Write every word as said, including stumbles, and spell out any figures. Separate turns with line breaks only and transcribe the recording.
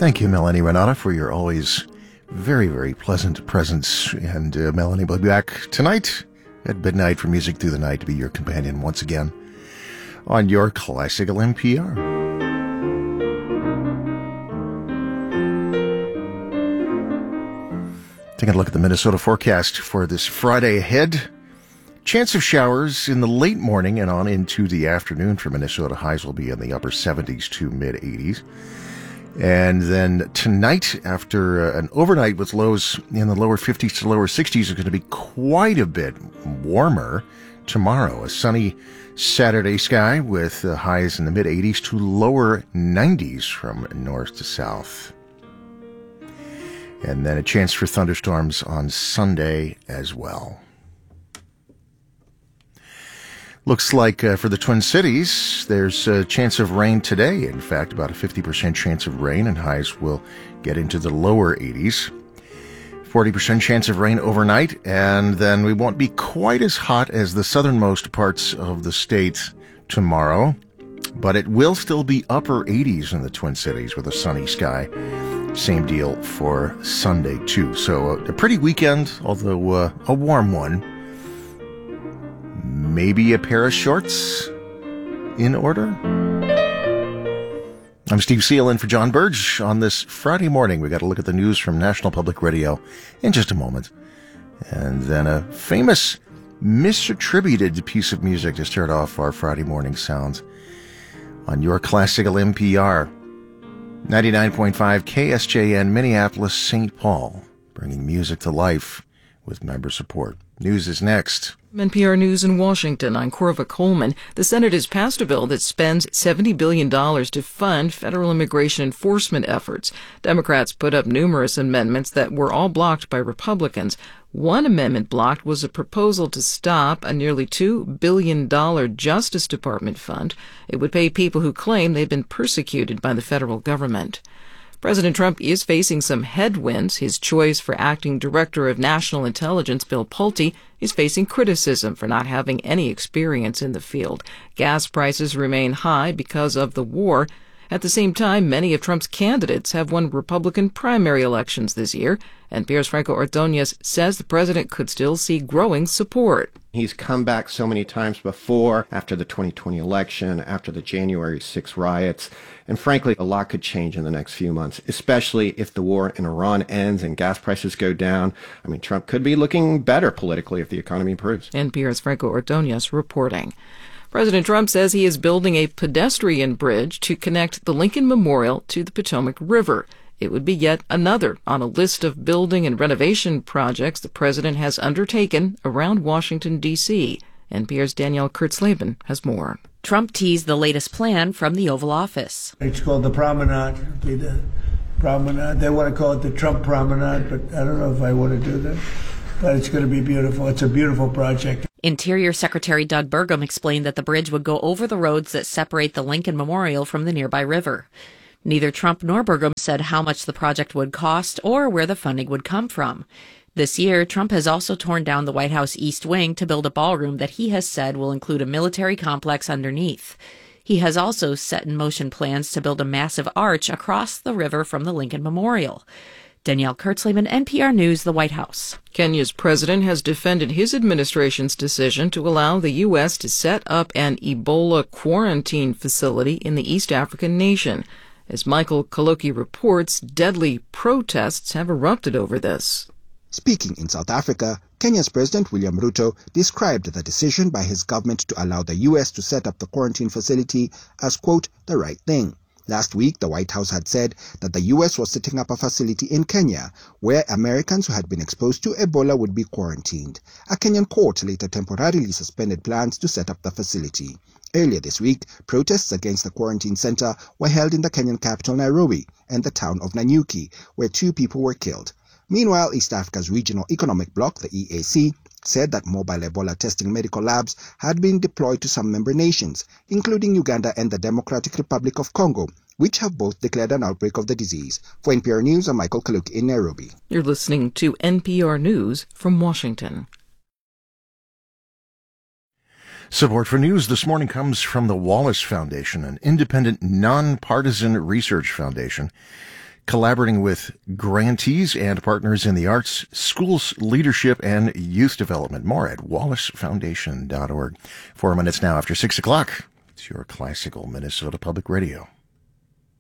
Thank you, Melanie Renata, for your always very, very pleasant presence. And uh, Melanie will be back tonight at midnight for Music Through the Night to be your companion once again on your classical N P R. Taking a look at the Minnesota forecast for this Friday ahead. Chance of showers in the late morning and on into the afternoon for Minnesota. Highs will be in the upper seventies to mid eighties. And then tonight, after uh, an overnight with lows in the lower fifties to lower sixties, it's going to be quite a bit warmer tomorrow. A sunny Saturday sky with uh, highs in the mid eighties to lower nineties from north to south. And then a chance for thunderstorms on Sunday as well. Looks like uh, for the Twin Cities, there's a chance of rain today. In fact, about a fifty percent chance of rain, and highs will get into the lower eighties. forty percent chance of rain overnight, and then we won't be quite as hot as the southernmost parts of the state tomorrow, but it will still be upper eighties in the Twin Cities with a sunny sky. Same deal for Sunday, too. So uh, a pretty weekend, although uh, a warm one. Maybe a pair of shorts in order. I'm Steve Seal in for John Burge on this Friday morning. We got to look at the news from National Public Radio in just a moment. And then a famous misattributed piece of music to start off our Friday morning sounds on your classical N P R. ninety-nine point five K S J N, Minneapolis, Saint Paul, bringing music to life with member support. News is next.
N P R News in Washington, I'm Corva Coleman. The Senate has passed a bill that spends seventy billion dollars to fund federal immigration enforcement efforts. Democrats put up numerous amendments that were all blocked by Republicans. One amendment blocked was a proposal to stop a nearly two billion dollars Justice Department fund. It would pay people who claim they've been persecuted by the federal government. President Trump is facing some headwinds. His choice for acting director of national intelligence, Bill Pulte, is facing criticism for not having any experience in the field. Gas prices remain high because of the war. At the same time, many of Trump's candidates have won Republican primary elections this year, and Pierce Franco Ordonez says the president could still see growing support.
He's come back so many times before, after the twenty twenty election, after the January sixth riots, and frankly, a lot could change in the next few months, especially if the war in Iran ends and gas prices go down. I mean, Trump could be looking better politically if the economy improves.
N P R's Franco Ordonez reporting. President Trump says he is building a pedestrian bridge to connect the Lincoln Memorial to the Potomac River. It would be yet another on a list of building and renovation projects the president has undertaken around Washington, D C N P R's Danielle Kurtzleben has more.
Trump teased the latest plan from the Oval Office.
It's called the Promenade. It'll be the Promenade. They want to call it the Trump Promenade, but I don't know if I want to do that. But it's going to be beautiful. It's a beautiful project.
Interior Secretary Doug Burgum explained that the bridge would go over the roads that separate the Lincoln Memorial from the nearby river. Neither Trump nor Burgum said how much the project would cost or where the funding would come from. This year, Trump has also torn down the White House East Wing to build a ballroom that he has said will include a military complex underneath. He has also set in motion plans to build a massive arch across the river from the Lincoln Memorial. Danielle Kurtzleben, N P R News, the White House.
Kenya's president has defended his administration's decision to allow the U S to set up an Ebola quarantine facility in the East African nation. As Michael Kaloki reports, deadly protests have erupted over this.
Speaking in South Africa, Kenya's President William Ruto described the decision by his government to allow the U S to set up the quarantine facility as, quote, the right thing. Last week, the White House had said that the U S was setting up a facility in Kenya where Americans who had been exposed to Ebola would be quarantined. A Kenyan court later temporarily suspended plans to set up the facility. Earlier this week, protests against the quarantine center were held in the Kenyan capital Nairobi and the town of Nanyuki, where two people were killed. Meanwhile, East Africa's Regional Economic Bloc, the E A C, said that mobile Ebola testing medical labs had been deployed to some member nations, including Uganda and the Democratic Republic of Congo, which have both declared an outbreak of the disease. For N P R News, I'm Michael Kaluk in Nairobi.
You're listening to N P R News from Washington.
Support for news this morning comes from the Wallace Foundation, an independent, nonpartisan research foundation collaborating with grantees and partners in the arts, schools, leadership, and youth development. More at wallace foundation dot org. Four minutes now after six o'clock. It's your classical Minnesota Public Radio.